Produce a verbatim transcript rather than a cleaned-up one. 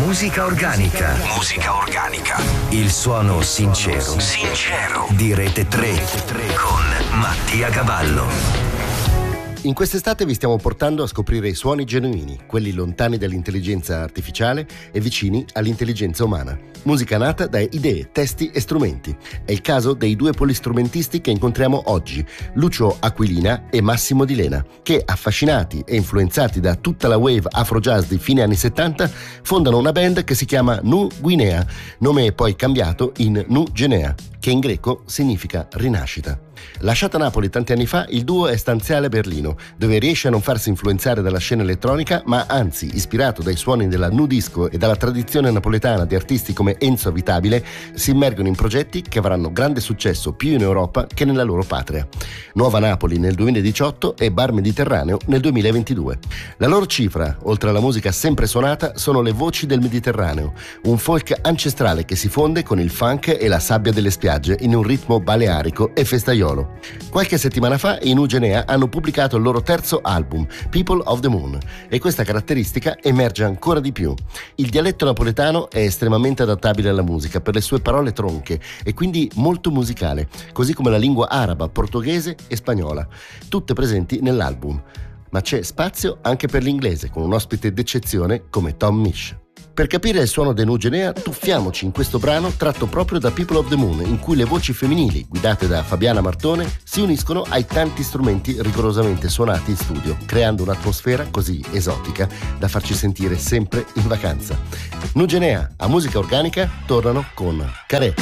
Musica organica. Musica organica. Il suono sincero. Sincero. Di Rete tre con Mattia Cavallo. In quest'estate vi stiamo portando a scoprire i suoni genuini, quelli lontani dall'intelligenza artificiale e vicini all'intelligenza umana. Musica nata da idee, testi e strumenti. È il caso dei due polistrumentisti che incontriamo oggi, Lucio Aquilina e Massimo Di Lena, che, affascinati e influenzati da tutta la wave afro-jazz di fine anni settanta, fondano una band che si chiama Nu Guinea, nome poi cambiato in Nu Genea, che in greco significa rinascita. Lasciata Napoli tanti anni fa, il duo è stanziale a Berlino, dove riesce a non farsi influenzare dalla scena elettronica, ma anzi, ispirato dai suoni della nu disco e dalla tradizione napoletana di artisti come Enzo Abitabile, si immergono in progetti che avranno grande successo più in Europa che nella loro patria. Nuova Napoli nel duemiladiciotto e Bar Mediterraneo nel duemilaventidue. La loro cifra, oltre alla musica sempre suonata, sono le voci del Mediterraneo, un folk ancestrale che si fonde con il funk e la sabbia delle spiagge in un ritmo balearico e festaiolo. Qualche settimana fa i Nu Genea hanno pubblicato il loro terzo album, People of the Moon, e questa caratteristica emerge ancora di più. Il dialetto napoletano è estremamente adattabile alla musica per le sue parole tronche e quindi molto musicale, così come la lingua araba, portoghese e spagnola, tutte presenti nell'album. Ma c'è spazio anche per l'inglese, con un ospite d'eccezione come Tom Misch. Per capire il suono dei Nu Genea, tuffiamoci in questo brano tratto proprio da People of the Moon, in cui le voci femminili, guidate da Fabiana Martone, si uniscono ai tanti strumenti rigorosamente suonati in studio, creando un'atmosfera così esotica da farci sentire sempre in vacanza. Nu Genea, a musica organica, tornano con Carè.